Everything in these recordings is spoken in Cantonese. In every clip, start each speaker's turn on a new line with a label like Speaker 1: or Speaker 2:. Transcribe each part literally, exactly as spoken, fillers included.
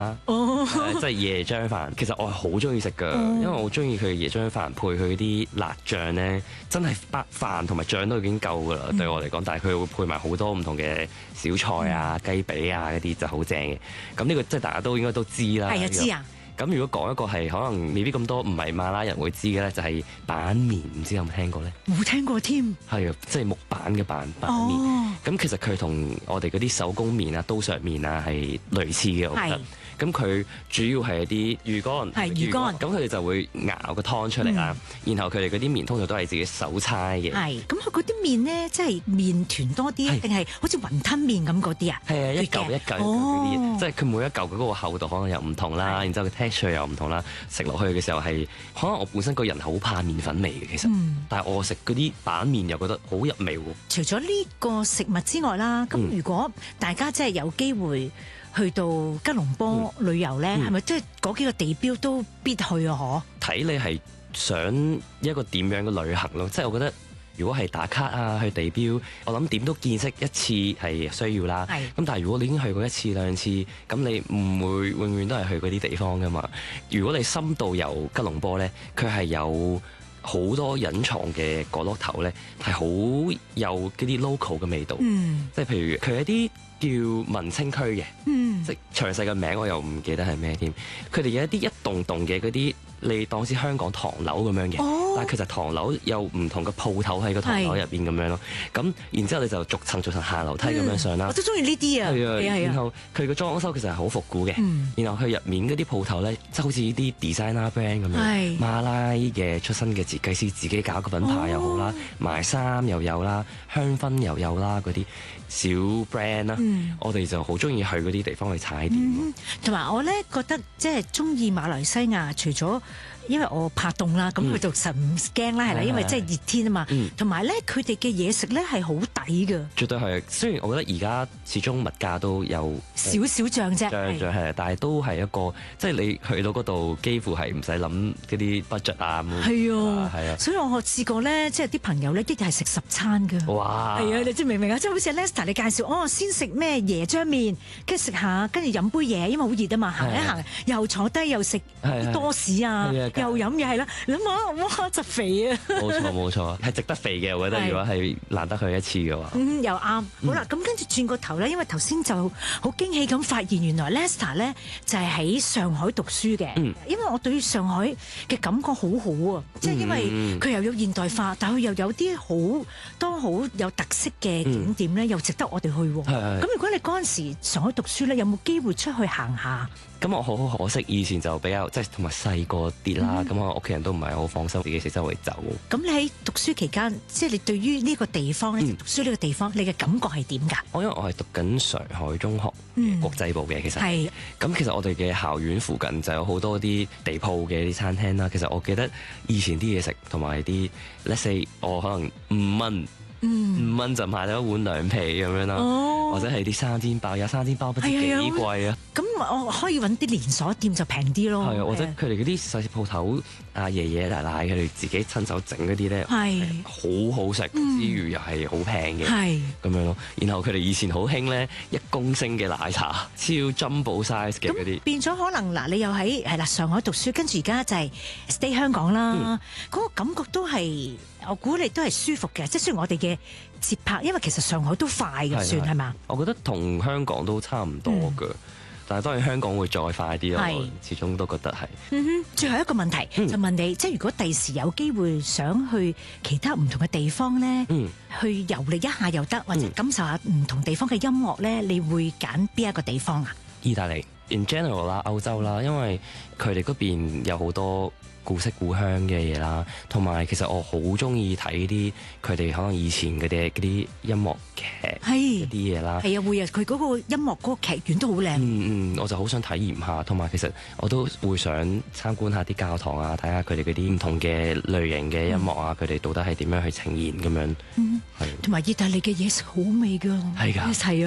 Speaker 1: 哦，
Speaker 2: 誒即係椰漿飯。其實我係好中意食㗎，
Speaker 1: 哦
Speaker 2: 因為我中意佢嘅椰漿飯配佢啲辣醬咧，真係白飯同埋醬都已經夠㗎啦，
Speaker 1: 嗯
Speaker 2: 對我嚟講。但係佢會配埋好多唔同嘅小菜啊、雞髀啊嗰啲就好正嘅。咁呢個即係大家都應該都知啦。
Speaker 1: 係啊，知啊。
Speaker 2: 咁如果講一個係可能未必咁多唔係馬拉人會知嘅咧，就係板麵，唔知有冇聽過咧？
Speaker 1: 冇聽過添。
Speaker 2: 係啊，即係木板嘅板板麵。
Speaker 1: 哦，
Speaker 2: 咁其實佢同我哋嗰啲手工麵啊、刀削麵啊係類似嘅，我覺
Speaker 1: 係
Speaker 2: 得。咁佢主要係一啲魚乾，
Speaker 1: 係魚乾
Speaker 2: 咁佢哋就會熬個湯出嚟啦。然後佢哋嗰啲麵通常都係自己手搓嘅。
Speaker 1: 係。咁佢嗰啲麵咧，即係麵團多啲，
Speaker 2: 係
Speaker 1: 定係好似雲吞麵咁嗰啲啊？
Speaker 2: 係啊，一嚿
Speaker 1: 嘅
Speaker 2: 一嚿嗰
Speaker 1: 哦
Speaker 2: 啲，即係佢每一嚿佢嗰個厚度可能又唔同啦，然之後佢 texture 又唔同啦，食落去嘅時候係可能我本身個人係好怕麵粉味嘅，其實，
Speaker 1: 嗯
Speaker 2: 但係我食嗰啲板麵又覺得好入味喎。
Speaker 1: 除咗呢個食物之外啦，咁
Speaker 2: 嗯
Speaker 1: 如果大家真係有機會去到吉隆坡旅遊咧，
Speaker 2: 嗯
Speaker 1: 係咪即係嗰幾個地標都必去啊？
Speaker 2: 睇你係想一個點樣嘅旅行咯，即係我覺得如果係打卡啊去地標，我諗點都見識一次係需要啦。
Speaker 1: 係
Speaker 2: 咁但係如果你已經去過一次兩次，咁你唔會永遠都係去嗰啲地方噶嘛。如果你深度遊吉隆坡咧，佢係有好多隱藏嘅角落頭咧，係好有嗰啲 local 嘅味道。
Speaker 1: 嗯
Speaker 2: 即係譬如佢係一啲叫文青區嘅。
Speaker 1: 嗯，
Speaker 2: 即係詳細嘅名我又唔記得係咩添，佢哋有一啲一棟棟嘅嗰啲，你當似香港唐樓咁樣嘅，
Speaker 1: 哦
Speaker 2: 但係其實唐樓有唔同嘅鋪頭喺個唐樓入邊咁樣咯。咁然之後你就逐層逐層下樓梯咁樣上啦
Speaker 1: 我。都中意呢啲啊，
Speaker 2: 係啊，
Speaker 1: 係啊係啊，
Speaker 2: 然後佢個裝修其實係好復古嘅，
Speaker 1: 嗯
Speaker 2: 然後佢入面嗰啲鋪頭咧，即係好似啲 designer brand 咁樣，
Speaker 1: 係
Speaker 2: 馬拉嘅出身嘅設計師自己搞個品牌又好啦，賣衫又有啦，香薰又有啦，嗰啲小 brand 啦，
Speaker 1: 嗯
Speaker 2: 我哋就好中意去嗰啲地方去踩點咯。
Speaker 1: 嗯，同埋我咧覺得即係中意馬來西亞，除咗因為我怕凍啦，咁
Speaker 2: 嗯
Speaker 1: 佢就實唔驚啦，係啦，
Speaker 2: 係
Speaker 1: 因為即係熱天啊嘛
Speaker 2: 嗯，
Speaker 1: 同埋咧佢哋嘅嘢食咧係好抵㗎，
Speaker 2: 絕對係，雖然我覺得而家始終物價都有
Speaker 1: 少少漲啫，
Speaker 2: 漲漲係，但係都係一個即係你去到嗰度幾乎係唔使諗嗰啲 budget 啊咁。
Speaker 1: 係啊，
Speaker 2: 係啊，
Speaker 1: 所以我試過咧，即係啲朋友咧一日係食十餐㗎。
Speaker 2: 哇！
Speaker 1: 係啊，你知明唔明啊？即係好似 Lester 你介紹，哦，先食咩椰漿麵，跟住食下，跟住飲杯嘢，因為好熱啊嘛，行一行又坐低又食
Speaker 2: 係係
Speaker 1: 多士啊，
Speaker 2: 係啊
Speaker 1: 又飲嘢係啦，你諗下，哇，就肥啊！
Speaker 2: 冇錯冇錯，係值得肥嘅。我覺得
Speaker 1: 係
Speaker 2: 如果係難得去一次嘅話，
Speaker 1: 嗯，又啱。好啦，咁跟住轉個頭咧，因為頭先就好驚喜咁發現，原來 Lester 咧就係喺上海讀書嘅。
Speaker 2: 嗯
Speaker 1: 因為我對於上海嘅感覺好好啊，即係因為
Speaker 2: 嗯
Speaker 1: 佢又有現代化，但係佢又有啲好多好有特色嘅景點咧，又值得我哋去喎。
Speaker 2: 係係
Speaker 1: 咁如果你嗰陣時上海讀書咧，有冇機會出去行下？
Speaker 2: 咁我好好可惜，以前就比較即係同埋細個啲啦，咁我屋企人都唔係好放心自己四周圍走。
Speaker 1: 咁你喺讀書期間，即係你對於呢個地方咧，
Speaker 2: 嗯
Speaker 1: 讀書呢個地方，你嘅感覺係點㗎？
Speaker 2: 我因為我係讀緊上海中學
Speaker 1: 嗯
Speaker 2: 國際部嘅，其實
Speaker 1: 係
Speaker 2: 咁其實我哋嘅校園附近就有好多啲地鋪嘅啲餐廳啦。其實我記得以前啲嘢食同埋啲 let's say 我可能五蚊
Speaker 1: 嗯
Speaker 2: 五蚊就買到一碗涼皮咁樣啦，
Speaker 1: 哦
Speaker 2: 或者係啲生煎包，有生煎包不知幾
Speaker 1: 係啊
Speaker 2: 貴啊！
Speaker 1: 咁我可以揾啲連鎖店就平啲咯。
Speaker 2: 係啊，或者
Speaker 1: 係啊
Speaker 2: 佢哋嗰啲細鋪頭啊，爺爺奶奶佢哋自己親手整嗰啲咧，
Speaker 1: 係
Speaker 2: 好好食之餘又係好平嘅
Speaker 1: 係
Speaker 2: 咁樣咯。然後佢哋以前好興咧一公升嘅奶茶，超 jumbo size 嘅嗰啲
Speaker 1: 咁。變咗可能嗱，你又喺係啦上海讀書，跟住而家就係 stay 香港啦，
Speaker 2: 嗯
Speaker 1: 嗰、個感覺都係我估你都係舒服嘅，即係雖然我哋嘅節拍，因為其實上海都快嘅，
Speaker 2: 係係
Speaker 1: 算係嘛？
Speaker 2: 我覺得同香港都差唔多㗎，但係當然香港會再快啲咯。
Speaker 1: 係
Speaker 2: 我始終都覺得係。
Speaker 1: 嗯哼，最後一個問題、
Speaker 2: 嗯
Speaker 1: 就問你，即係如果第時有機會想去其他唔同嘅地方咧，
Speaker 2: 嗯，
Speaker 1: 去遊歷一下又得，或者
Speaker 2: 嗯
Speaker 1: 感受下唔同地方嘅音樂咧，你會揀邊一個地方啊？
Speaker 2: 意大利 in general 啦，歐洲啦，因為佢哋嗰邊有好多故色故鄉嘅嘢啦，同埋其實我好中意睇啲佢哋可能以前嗰啲嗰啲音樂劇
Speaker 1: 係
Speaker 2: 一啲嘢啦。
Speaker 1: 係啊，會啊，佢嗰個音樂嗰個劇院都好靚。
Speaker 2: 嗯嗯，我就好想體驗下，同埋其實我都會想參觀下啲教堂啊，睇下佢哋嗰啲唔同嘅類型嘅音樂啊，佢哋、到底係點樣去呈現咁樣。
Speaker 1: 嗯
Speaker 2: 係
Speaker 1: 同埋意大利嘅嘢食好味㗎，
Speaker 2: 係㗎
Speaker 1: 係啊，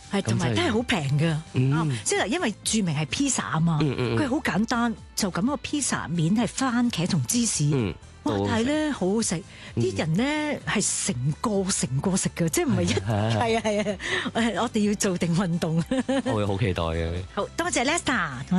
Speaker 1: 係同埋都係好平㗎。
Speaker 2: 嗯
Speaker 1: 啊即係因為註明係 pizza 啊嘛，
Speaker 2: 嗯嗯嗯
Speaker 1: 佢好簡單，就咁個 pizza 面係番茄同芝士。
Speaker 2: 嗯，
Speaker 1: 哇！
Speaker 2: 都好食
Speaker 1: 但係咧好好食，啲人咧係成個成個食嘅，即係唔係一係啊係啊！誒，我哋要做定運動。
Speaker 2: 我會好期待嘅。
Speaker 1: 好多謝 Lester。